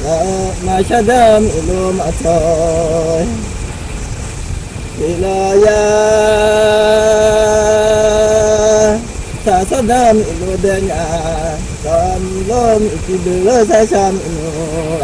ما شدام إلو مأسوي إلا يا ساسدام إلو دنيا كم لوم إكيد ساسام إلو